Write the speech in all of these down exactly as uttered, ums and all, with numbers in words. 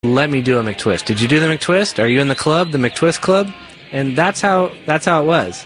let me do a McTwist. Did you do the McTwist? Are you in the club, the McTwist club? And that's how that's how it was.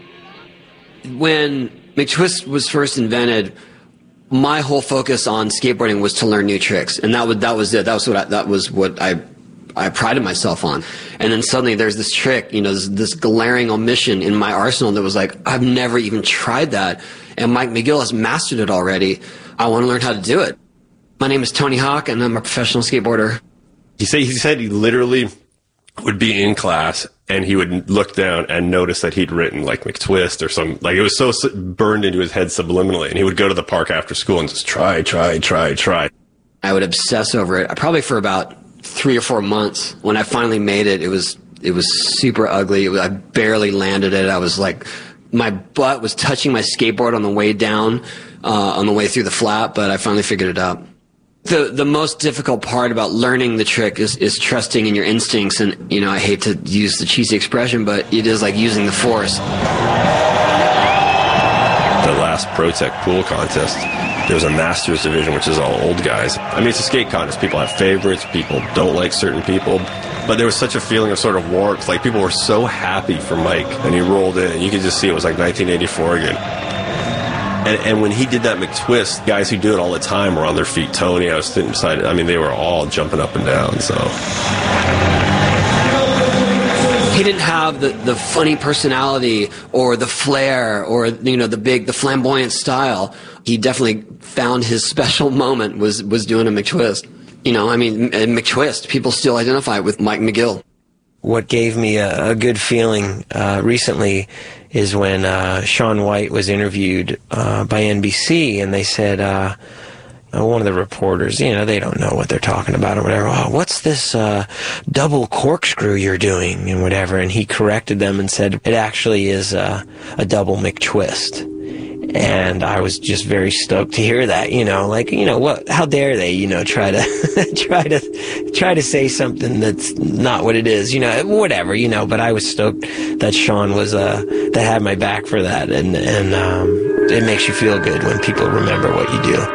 When McTwist was first invented, my whole focus on skateboarding was to learn new tricks, and that was that was it. That was what I, that was what I I prided myself on. And then suddenly there's this trick, you know, this, this glaring omission in my arsenal that was like, I've never even tried that, and Mike McGill has mastered it already. I want to learn how to do it. My name is Tony Hawk, and I'm a professional skateboarder. He said he said he literally would be in class and he would look down and notice that he'd written like McTwist or some, like it was so burned into his head subliminally, and he would go to the park after school and just try, try, try, try. I would obsess over it, probably for about three or four months. When I finally made it, it was it was super ugly. It was, I barely landed it. I was like, my butt was touching my skateboard on the way down, uh, on the way through the flat, but I finally figured it out. The the most difficult part about learning the trick is, is trusting in your instincts. And, you know, I hate to use the cheesy expression, but it is like using the force. The last ProTech pool contest, there was a Masters division, which is all old guys. I mean, it's a skate contest. People have favorites. People don't like certain people. But there was such a feeling of sort of warmth. Like, people were so happy for Mike. And he rolled in, and you could just see it was like nineteen eighty-four again. And, and when he did that McTwist, guys who do it all the time were on their feet. Tony, I was sitting beside, I mean, they were all jumping up and down, so. He didn't have the, the funny personality or the flair or, you know, the big, the flamboyant style. He definitely found his special moment was, was doing a McTwist. You know, I mean, McTwist, people still identify with Mike McGill. What gave me a, a good feeling uh, recently is when uh, Shaun White was interviewed uh, by N B C, and they said, uh, one of the reporters, you know, they don't know what they're talking about or whatever. Oh, what's this uh, double corkscrew you're doing and whatever? And he corrected them and said, it actually is uh, a double McTwist. And I was just very stoked to hear that, you know, like, you know, what, how dare they, you know, try to, try to, try to say something that's not what it is, you know, whatever, you know, but I was stoked that Shaun was, uh, that had my back for that. And, and, um, it makes you feel good when people remember what you do.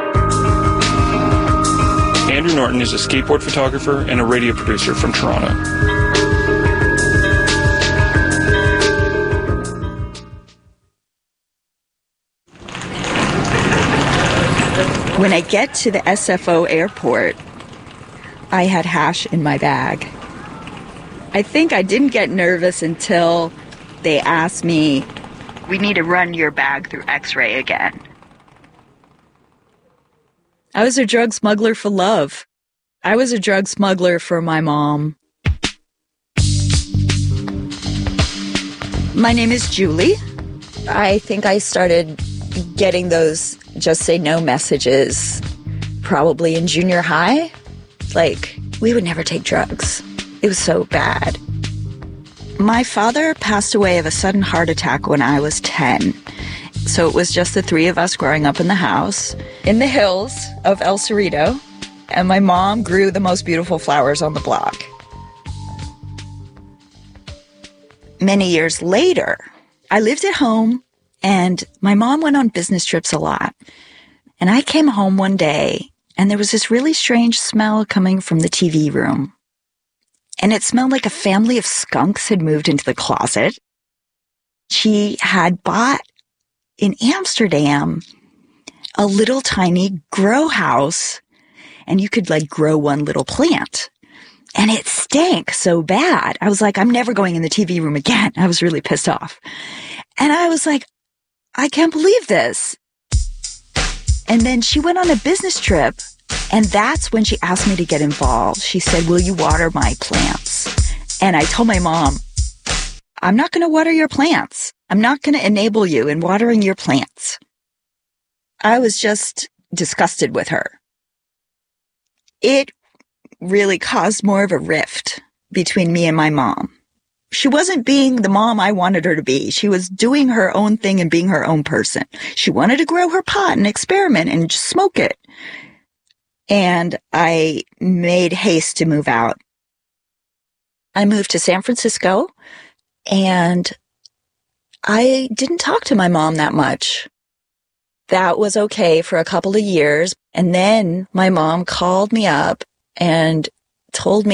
Andrew Norton is a skateboard photographer and a radio producer from Toronto. When I get to the S F O airport, I had hash in my bag. I think I didn't get nervous until they asked me, we need to run your bag through X-ray again. I was a drug smuggler for love. I was a drug smuggler for my mom. My name is Julie. I think I started getting those just say no messages probably in junior high. Like, we would never take drugs. It was so bad. My father passed away of a sudden heart attack when I was ten. So it was just the three of us growing up in the house in the hills of El Cerrito, and my mom grew the most beautiful flowers on the block. Many years later, I lived at home, and my mom went on business trips a lot. And I came home one day, and there was this really strange smell coming from the T V room. And it smelled like a family of skunks had moved into the closet. She had bought in Amsterdam a little tiny grow house, and you could like grow one little plant. And it stank so bad. I was like, I'm never going in the T V room again. I was really pissed off. And I was like, I can't believe this. And then she went on a business trip, and that's when she asked me to get involved. She said, will you water my plants? And I told my mom, I'm not going to water your plants. I'm not going to enable you in watering your plants. I was just disgusted with her. It really caused more of a rift between me and my mom. She wasn't being the mom I wanted her to be. She was doing her own thing and being her own person. She wanted to grow her pot and experiment and just smoke it. And I made haste to move out. I moved to San Francisco, and I didn't talk to my mom that much. That was okay for a couple of years. And then my mom called me up and told me